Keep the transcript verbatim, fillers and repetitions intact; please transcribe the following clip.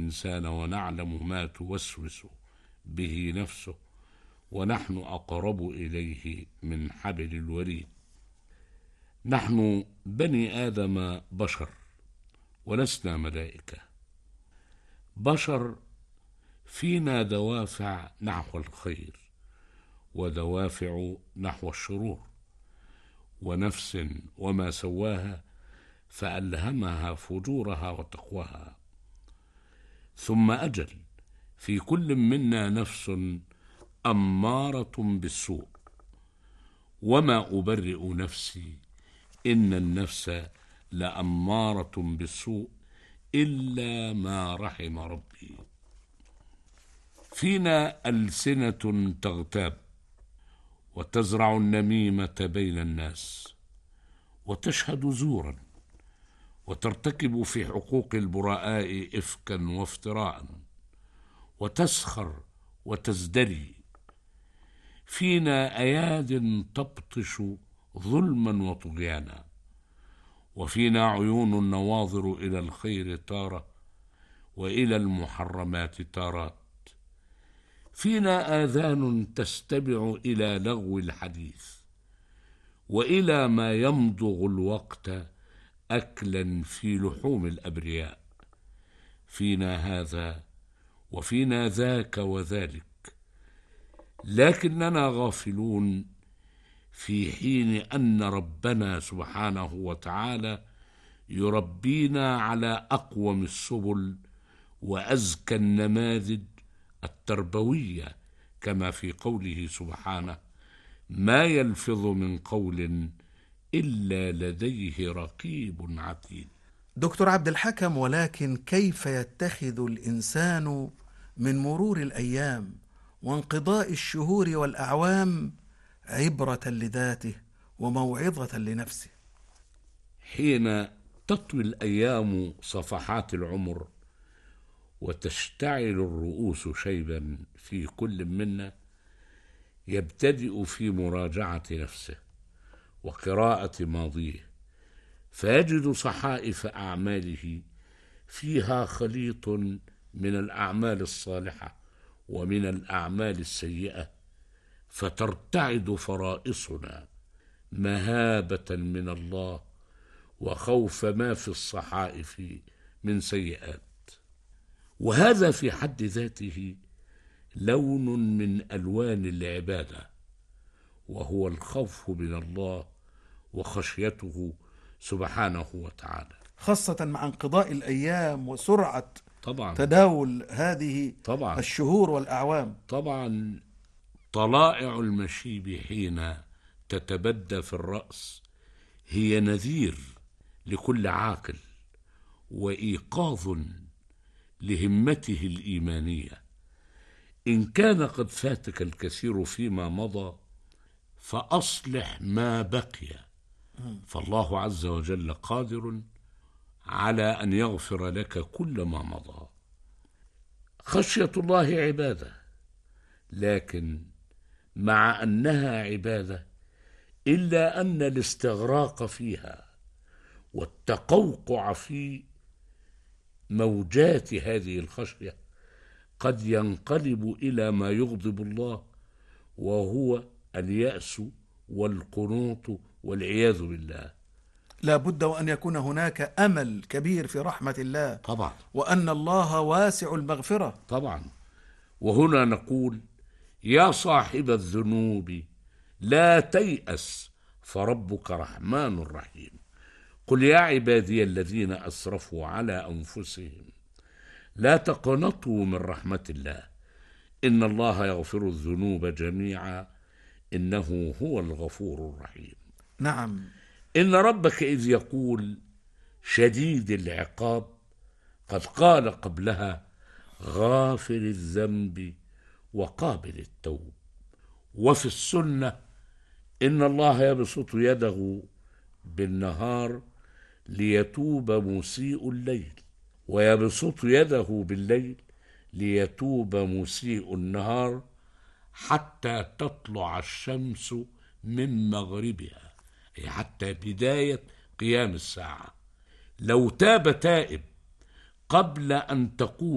الإنسان ونعلم ما توسوس به نفسه ونحن أقرب إليه من حبل الوريد. نحن بني آدم بشر ولسنا ملائكة. بشر فينا دوافع نحو الخير ودوافع نحو الشرور، ونفس وما سواها فألهمها فجورها وتقواها. ثم أجل في كل منا نفس أمارة بالسوء، وما أبرئ نفسي إن النفس لأمارة بالسوء إلا ما رحم ربي. فينا ألسنة تغتاب وتزرع النميمة بين الناس، وتشهد زورا، وترتكب في حقوق البراء إفكا وافتراء، وتسخر وتزدري. فينا أياد تبطش ظلما وطغيانا، وفينا عيون نواظر إلى الخير تارة وإلى المحرمات تارات. فينا آذان تستمع إلى لغو الحديث وإلى ما يمضغ الوقت أكلا في لحوم الأبرياء. فينا هذا وفينا ذاك وذلك، لكننا غافلون في حين أن ربنا سبحانه وتعالى يربينا على أقوم السبل وأزكى النماذج التربوية، كما في قوله سبحانه: ما يلفظ من قول إلا لديه رقيب عتيد. دكتور عبد الحكم، ولكن كيف يتخذ الإنسان من مرور الأيام وانقضاء الشهور والأعوام عبرة لذاته وموعظة لنفسه؟ حين تطوي الأيام صفحات العمر وتشتعل الرؤوس شيبا في كل منا، يبتدئ في مراجعة نفسه وقراءة ماضيه، فيجد صحائف أعماله فيها خليط من الأعمال الصالحة ومن الأعمال السيئة، فترتعد فرائصنا مهابة من الله وخوف ما في الصحائف من سيئات. وهذا في حد ذاته لون من ألوان العبادة، وهو الخوف من الله وخشيته سبحانه وتعالى، خاصة مع انقضاء الأيام وسرعة طبعا تداول هذه طبعا الشهور والأعوام. طبعا طلائع المشيب حين تتبدى في الرأس هي نذير لكل عاقل وإيقاظ لهمته الإيمانية. إن كان قد فاتك الكثير فيما مضى فأصلح ما بقي، فالله عز وجل قادر على أن يغفر لك كل ما مضى. خشية الله عبادة، لكن مع أنها عبادة إلا أن الاستغراق فيها والتقوقع في موجات هذه الخشية قد ينقلب إلى ما يغضب الله، وهو اليأس والقنوط والعياذ بالله. لا بد وأن يكون هناك أمل كبير في رحمة الله، طبعا وأن الله واسع المغفرة. طبعا. وهنا نقول: يا صاحب الذنوب لا تيأس فربك رحمن رحيم. قل يا عبادي الذين أسرفوا على أنفسهم لا تقنطوا من رحمة الله إن الله يغفر الذنوب جميعا إنه هو الغفور الرحيم. نعم. إن ربك إذ يقول شديد العقاب قد قال قبلها غافر الذنب وقابل التوب. وفي السنة إن الله يبسط يده بالنهار ليتوب مسيء الليل، ويبسط يده بالليل ليتوب مسيء النهار حتى تطلع الشمس من مغربها، أي حتى بداية قيام الساعة. لو تاب تائب قبل أن تقوم